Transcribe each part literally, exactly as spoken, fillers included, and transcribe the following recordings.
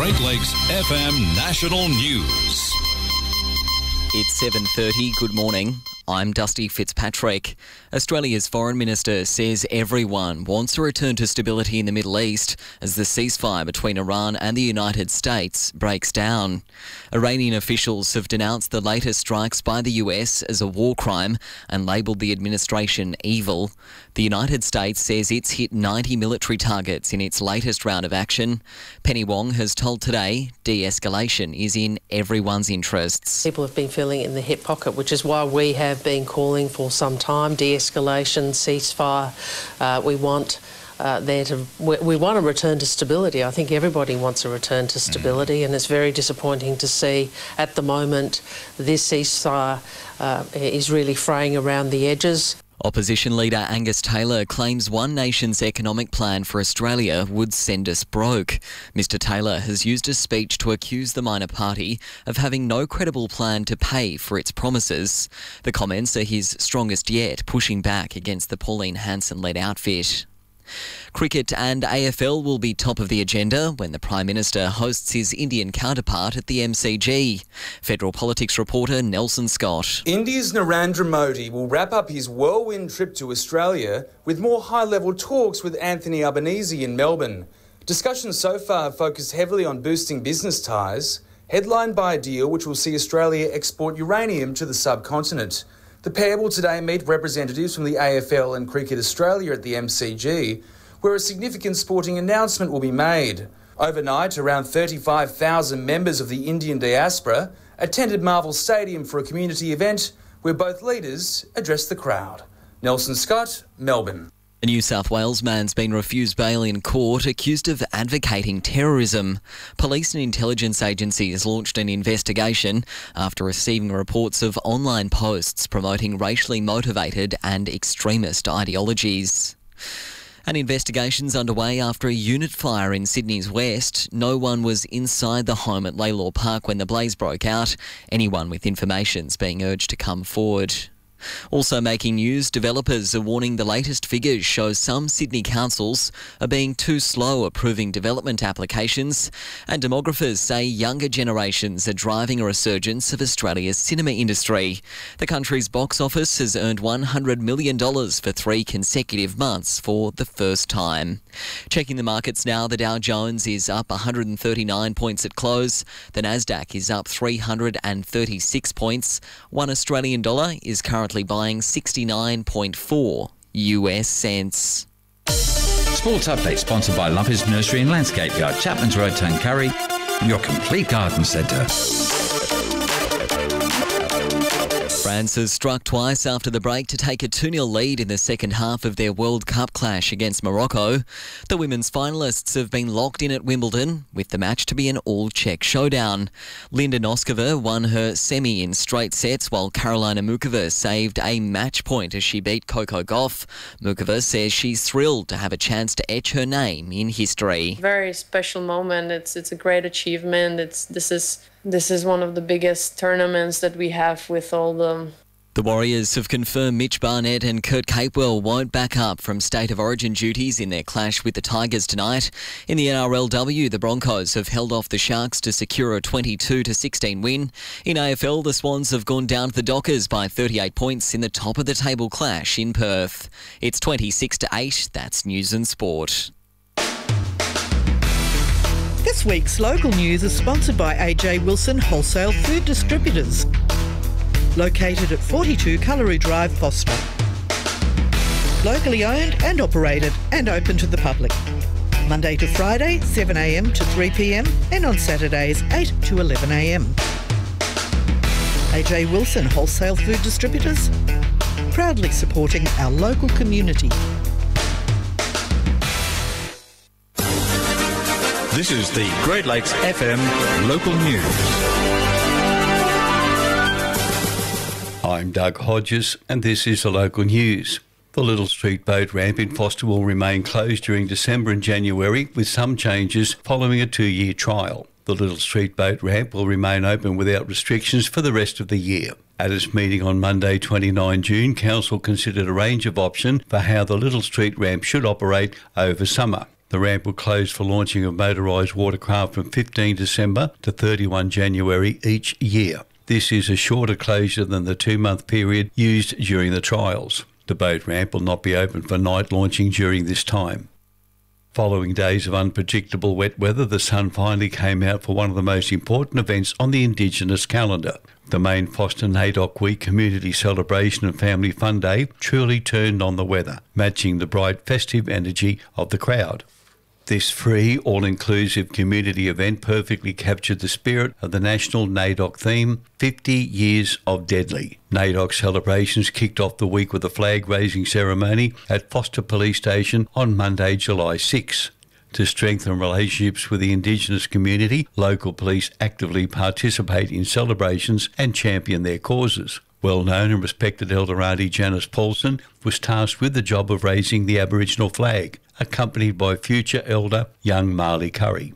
Great Lakes F M National News. It's seven thirty. Good morning. I'm Dusty Fitzpatrick. Australia's Foreign Minister says everyone wants a return to stability in the Middle East as the ceasefire between Iran and the United States breaks down. Iranian officials have denounced the latest strikes by the U S as a war crime and labelled the administration evil. The United States says it's hit ninety military targets in its latest round of action. Penny Wong has told Today de-escalation is in everyone's interests. People have been feeling it in the hip pocket, which is why we have been calling for some time, de-escalation, ceasefire. Uh, we want uh, there to we, we want a return to stability. I think everybody wants a return to stability, and it's very disappointing to see at the moment this ceasefire uh, is really fraying around the edges. Opposition leader Angus Taylor claims one nation's economic plan for Australia would send us broke. Mister Taylor has used a speech to accuse the minor party of having no credible plan to pay for its promises. The comments are his strongest yet, pushing back against the Pauline Hanson-led outfit. Cricket and A F L will be top of the agenda when the Prime Minister hosts his Indian counterpart at the M C G. Federal Politics reporter Nelson Scott. India's Narendra Modi will wrap up his whirlwind trip to Australia with more high-level talks with Anthony Albanese in Melbourne. Discussions so far have focused heavily on boosting business ties, headlined by a deal which will see Australia export uranium to the subcontinent. The pair will today meet representatives from the A F L and Cricket Australia at the M C G, where a significant sporting announcement will be made. Overnight, around thirty-five thousand members of the Indian diaspora attended Marvel Stadium for a community event where both leaders addressed the crowd. Nelson Scott, Melbourne. A New South Wales man's been refused bail in court accused of advocating terrorism. Police and intelligence agencies launched an investigation after receiving reports of online posts promoting racially motivated and extremist ideologies. An investigation's underway after a unit fire in Sydney's west. No one was inside the home at Laylaw Park when the blaze broke out. Anyone with information's being urged to come forward. Also making news, developers are warning the latest figures show some Sydney councils are being too slow approving development applications, and demographers say younger generations are driving a resurgence of Australia's cinema industry. The country's box office has earned one hundred million dollars for three consecutive months for the first time. Checking the markets now, the Dow Jones is up one hundred thirty-nine points at close. The Nasdaq is up three hundred thirty-six points. One Australian dollar is currently buying sixty-nine point four U S cents. Sports Update sponsored by Lumpy's Nursery and Landscape Yard, Chapman's Road, Tuncurry, your complete garden centre. France has struck twice after the break to take a two nil lead in the second half of their World Cup clash against Morocco. The women's finalists have been locked in at Wimbledon, with the match to be an all-Czech showdown. Linda Noskova won her semi in straight sets, while Karolina Muchova saved a match point as she beat Coco Gauff. Muchova says she's thrilled to have a chance to etch her name in history. Very special moment. It's it's a great achievement. It's this is. This is one of the biggest tournaments that we have with all the... The Warriors have confirmed Mitch Barnett and Kurt Capewell won't back up from State of Origin duties in their clash with the Tigers tonight. In the N R L W, the Broncos have held off the Sharks to secure a twenty-two to sixteen win. In A F L, the Swans have gone down to the Dockers by thirty-eight points in the top-of-the-table clash in Perth. It's twenty-six to eight. That's News and Sport. This week's local news is sponsored by A J Wilson Wholesale Food Distributors, located at forty-two Cullery Drive, Foster. Locally owned and operated and open to the public. Monday to Friday, seven a m to three p m and on Saturdays, eight to eleven a m. A J Wilson Wholesale Food Distributors, proudly supporting our local community. This is the Great Lakes F M Local News. I'm Doug Hodges and this is the local news. The Little Street boat ramp in Foster will remain closed during December and January, with some changes following a two-year trial. The Little Street boat ramp will remain open without restrictions for the rest of the year. At its meeting on Monday, the twenty-ninth of June, Council considered a range of options for how the Little Street ramp should operate over summer. The ramp will close for launching of motorised watercraft from fifteenth December to thirty-first January each year. This is a shorter closure than the two-month period used during the trials. The boat ramp will not be open for night launching during this time. Following days of unpredictable wet weather, the sun finally came out for one of the most important events on the Indigenous calendar. The main Foster NAIDOC Week community celebration and family fun day truly turned on the weather, matching the bright festive energy of the crowd. This free, all-inclusive community event perfectly captured the spirit of the national NAIDOC theme, fifty years of Deadly. NAIDOC celebrations kicked off the week with a flag-raising ceremony at Foster Police Station on Monday, July sixth. To strengthen relationships with the Indigenous community, local police actively participate in celebrations and champion their causes. Well-known and respected Elder Auntie Janice Paulson was tasked with the job of raising the Aboriginal flag, accompanied by future Elder young Marley Curry.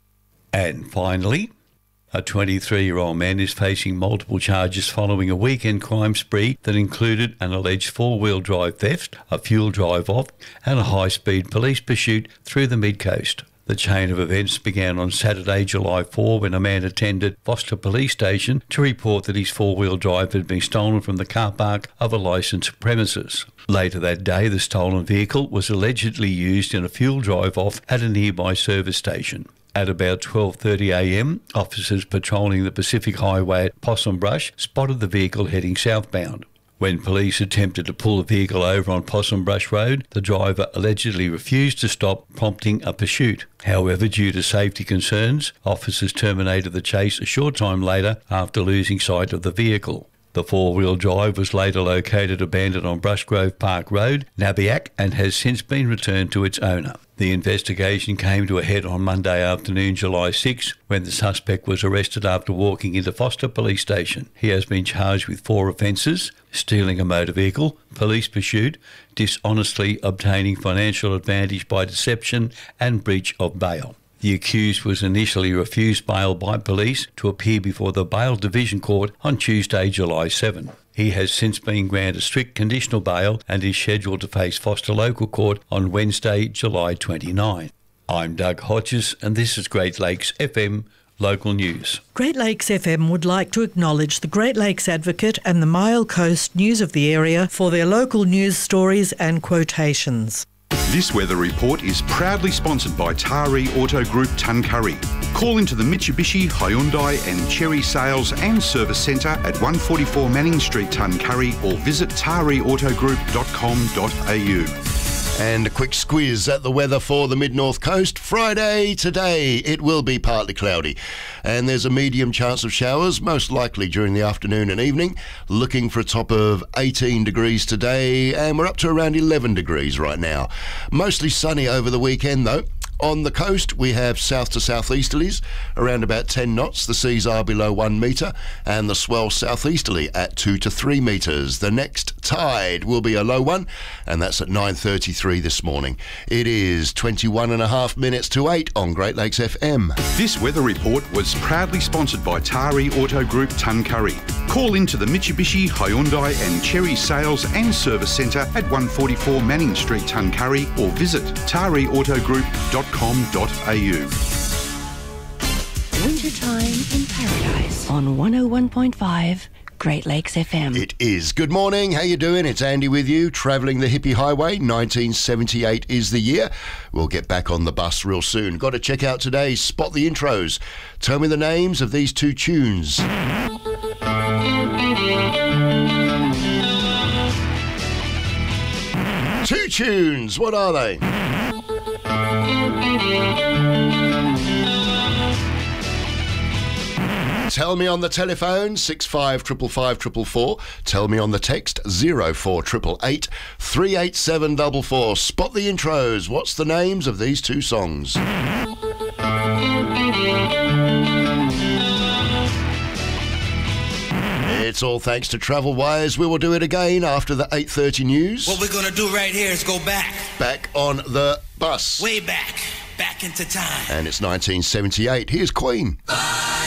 And finally, a twenty-three-year-old man is facing multiple charges following a weekend crime spree that included an alleged four-wheel drive theft, a fuel drive-off and a high-speed police pursuit through the mid-coast. The chain of events began on Saturday, July fourth, when a man attended Foster Police Station to report that his four-wheel drive had been stolen from the car park of a licensed premises. Later that day, the stolen vehicle was allegedly used in a fuel drive-off at a nearby service station. At about twelve thirty a m, officers patrolling the Pacific Highway at Possum Brush spotted the vehicle heading southbound. When police attempted to pull the vehicle over on Possum Brush Road, the driver allegedly refused to stop, prompting a pursuit. However, due to safety concerns, officers terminated the chase a short time later after losing sight of the vehicle. The four-wheel drive was later located abandoned on Brushgrove Park Road, Nabiac, and has since been returned to its owner. The investigation came to a head on Monday afternoon, July sixth, when the suspect was arrested after walking into Foster Police Station. He has been charged with four offences: stealing a motor vehicle, police pursuit, dishonestly obtaining financial advantage by deception, and breach of bail. The accused was initially refused bail by police to appear before the Bail Division Court on Tuesday, July seventh. He has since been granted strict conditional bail and is scheduled to face Foster Local Court on Wednesday, July twenty-ninth. I'm Doug Hodges and this is Great Lakes F M Local News. Great Lakes F M would like to acknowledge the Great Lakes Advocate and the Mile Coast News of the area for their local news stories and quotations. This weather report is proudly sponsored by Taree Auto Group Tuncurry. Call into the Mitsubishi, Hyundai and Cherry Sales and Service Centre at one forty-four Manning Street, Tuncurry, or visit taree auto group dot com dot a u. And a quick squiz at the weather for the mid-north coast. Friday today, it will be partly cloudy and there's a medium chance of showers, most likely during the afternoon and evening. Looking for a top of eighteen degrees today and we're up to around eleven degrees right now. Mostly sunny over the weekend though. On the coast, we have south to southeasterlies around about ten knots. The seas are below one metre and the swell southeasterly at two to three metres. The next tide will be a low one and that's at nine thirty-three this morning. It is twenty-one and a half minutes to eight on Great Lakes F M. This weather report was proudly sponsored by Taree Auto Group Tuncurry. Call into the Mitsubishi, Hyundai and Cherry Sales and Service Centre at one forty-four Manning Street, Tuncurry, or visit taree auto group dot com dot a u. Wintertime in Paradise on one oh one point five Great Lakes F M. It is. Good morning. How you doing? It's Andy with you, travelling the hippie highway. nineteen seventy-eight is the year. We'll get back on the bus real soon. Got to check out today's Spot the Intros. Tell me the names of these two tunes. Two tunes. What are they? Tell me on the telephone, six five five five five four four. Tell me on the text, zero four eight eight eight, three eight seven four four. Spot the intros. What's the names of these two songs? It's all thanks to Travel Wires. We will do it again after the eight thirty news. What we're going to do right here is go back. Back on the bus. Way back. Back into time. And it's nineteen seventy-eight. Here's Queen. Bye.